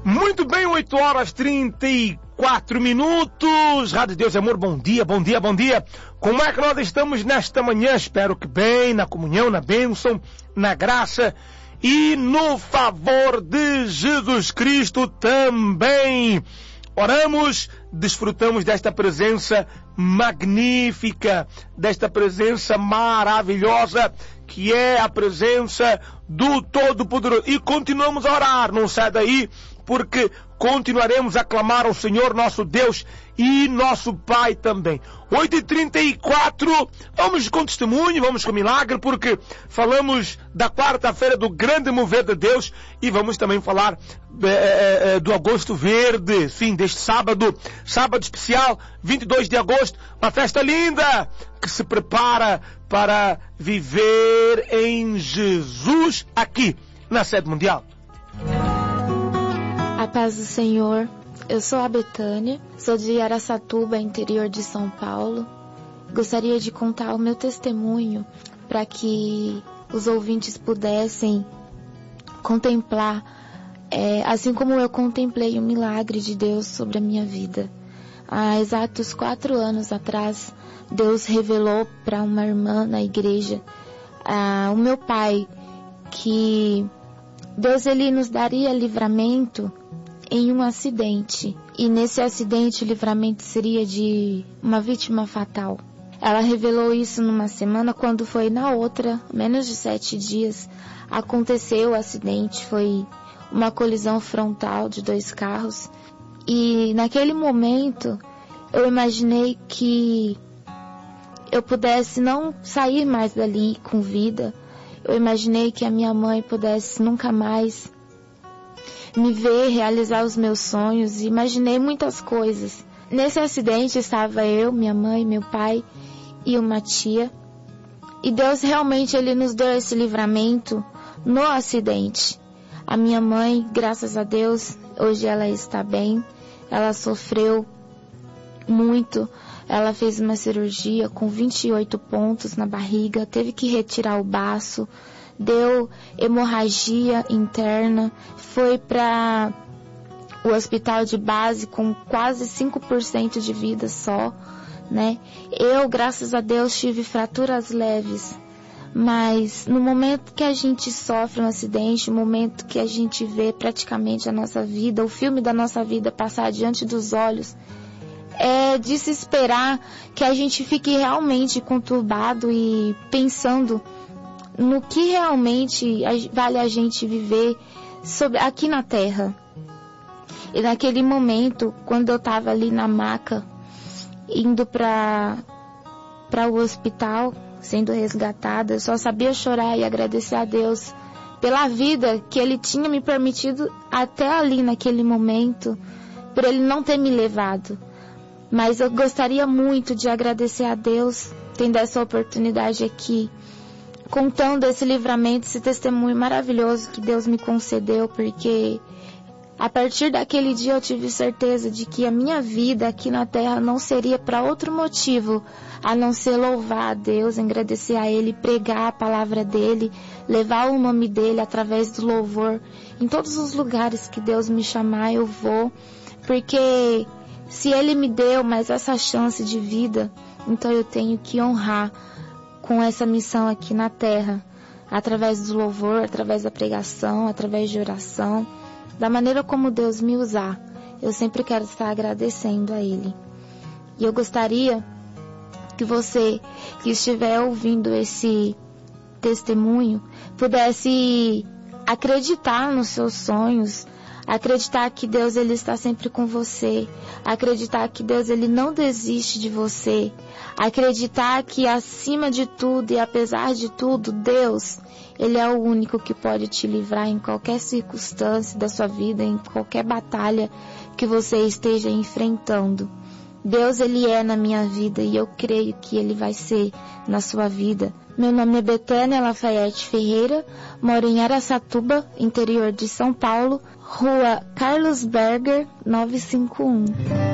Muito bem, 8 horas 34 minutos. Rádio Deus e Amor, bom dia, bom dia, bom dia. Como é que nós estamos nesta manhã? Espero que bem, na comunhão, na bênção, na graça e no favor de Jesus Cristo também. Oramos, desfrutamos desta presença magnífica, desta presença maravilhosa, que é a presença do Todo-Poderoso. E continuamos a orar, não sai daí, porque continuaremos a clamar ao Senhor nosso Deus e nosso Pai também. 8h34, vamos com testemunho, vamos com milagre, porque falamos da quarta-feira do grande mover de Deus e vamos também falar do Agosto Verde, sim, deste sábado especial, 22 de agosto, uma festa linda que se prepara para viver em Jesus aqui na sede mundial. A paz do Senhor, eu sou a Betânia, sou de Araçatuba, interior de São Paulo. Gostaria de contar o meu testemunho para que os ouvintes pudessem contemplar, assim como eu contemplei o milagre de Deus sobre a minha vida. Há exatos 4 anos atrás, Deus revelou para uma irmã na igreja, o meu pai, que Deus ele nos daria livramento em um acidente. E nesse acidente o livramento seria de uma vítima fatal. Ela revelou isso numa semana, quando foi na outra, menos de 7 dias, aconteceu o acidente. Foi uma colisão frontal de 2 carros. E naquele momento eu imaginei que eu pudesse não sair mais dali com vida. Eu imaginei que a minha mãe pudesse nunca mais me ver realizar os meus sonhos. Imaginei muitas coisas. Nesse acidente estava eu, minha mãe, meu pai e uma tia. E Deus realmente ele nos deu esse livramento no acidente. A minha mãe, graças a Deus, hoje ela está bem. Ela sofreu muito. Ela fez uma cirurgia com 28 pontos na barriga, teve que retirar o baço, deu hemorragia interna, foi para o hospital de base com quase 5% de vida só, né? Eu, graças a Deus, tive fraturas leves, mas no momento que a gente sofre um acidente, no momento que a gente vê praticamente a nossa vida, o filme da nossa vida passar diante dos olhos, é de se esperar que a gente fique realmente conturbado e pensando no que realmente vale a gente viver aqui na Terra. E naquele momento, quando eu estava ali na maca, indo para o hospital, sendo resgatada, eu só sabia chorar e agradecer a Deus pela vida que Ele tinha me permitido até ali naquele momento, por Ele não ter me levado. Mas eu gostaria muito de agradecer a Deus, tendo essa oportunidade aqui, contando esse livramento, esse testemunho maravilhoso que Deus me concedeu, porque a partir daquele dia eu tive certeza de que a minha vida aqui na Terra não seria para outro motivo, a não ser louvar a Deus, agradecer a Ele, pregar a palavra dEle, levar o nome dEle através do louvor. Em todos os lugares que Deus me chamar, eu vou, porque se Ele me deu mais essa chance de vida, então eu tenho que honrar com essa missão aqui na Terra, através do louvor, através da pregação, através de oração, da maneira como Deus me usar. Eu sempre quero estar agradecendo a Ele. E eu gostaria que você que estiver ouvindo esse testemunho pudesse acreditar nos seus sonhos, acreditar que Deus ele está sempre com você, acreditar que Deus ele não desiste de você, acreditar que acima de tudo e apesar de tudo, Deus ele é o único que pode te livrar em qualquer circunstância da sua vida, em qualquer batalha que você esteja enfrentando. Deus ele é na minha vida e eu creio que ele vai ser na sua vida. Meu nome é Betânia Lafayette Ferreira, moro em Araçatuba, interior de São Paulo, Rua Carlos Berger, 951.